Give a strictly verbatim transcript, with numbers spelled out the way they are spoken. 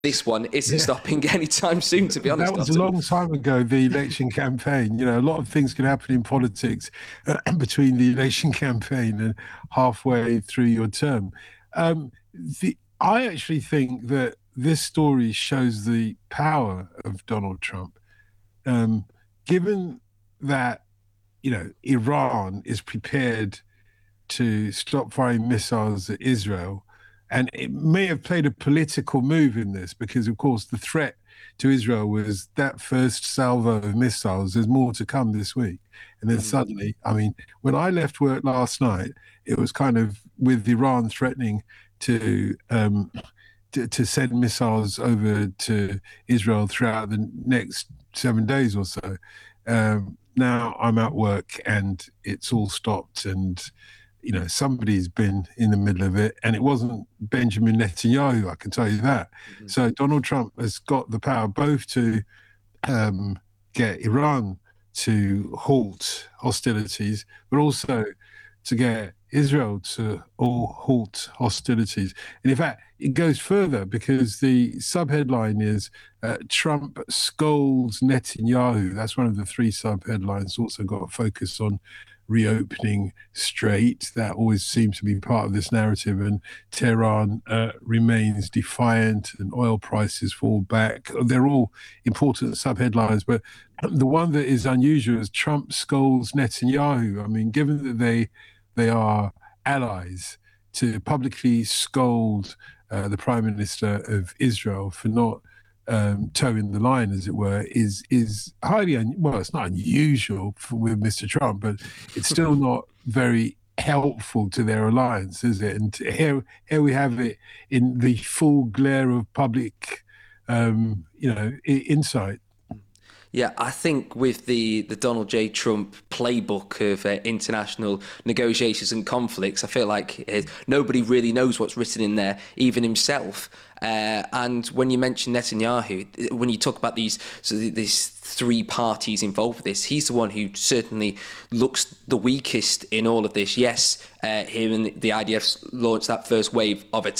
this one isn't Yeah. stopping anytime soon, to be honest. That was a Dotun. long time ago, the election campaign. You know, a lot of things can happen in politics uh, between the election campaign and halfway through your term. Um, the, I actually think that this story shows the power of Donald Trump. Um, given that, you know, Iran is prepared to stop firing missiles at Israel. And it may have played a political move in this because, of course, the threat to Israel was that first salvo of missiles. There's more to come this week. And then mm-hmm. suddenly, I mean, when I left work last night, it was kind of with Iran threatening to um, to, to send missiles over to Israel throughout the next seven days or so. Um, now I'm at work and it's all stopped, and you know, somebody's been in the middle of it, and it wasn't Benjamin Netanyahu, I can tell you that. Mm-hmm. So Donald Trump has got the power both to um, get Iran to halt hostilities, but also to get Israel to all halt hostilities. And in fact, it goes further because the subheadline is uh, Trump scolds Netanyahu. That's one of the three subheadlines. Also got a focus on reopening Strait. That always seems to be part of this narrative. And Tehran uh, remains defiant and oil prices fall back. They're all important subheadlines. But the one that is unusual is Trump scolds Netanyahu. I mean, given that they they are allies, to publicly scold uh, the Prime Minister of Israel for not Um, towing the line, as it were, is is highly un- well. It's not unusual for, with Mister Trump, but it's still not very helpful to their alliance, is it? And here, here we have it in the full glare of public, um, you know, I- insight. Yeah, I think with the, the Donald J. Trump playbook of uh, international negotiations and conflicts, I feel like uh, nobody really knows what's written in there, even himself. Uh, and when you mention Netanyahu, when you talk about these so these three parties involved with this, he's the one who certainly looks the weakest in all of this. Yes, uh, him and the I D F launched that first wave of attacks.